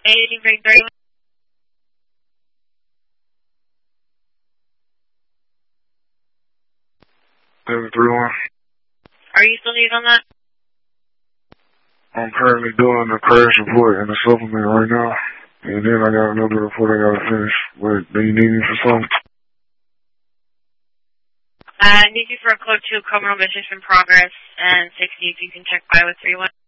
Aging Break 31. 731. Are you still needed on that? I'm currently doing a crash report and a supplement right now. And then I got another report I gotta finish. But do you need me for something? I need you for a code 2, criminal mission in progress, and 60 if you can check by with 31.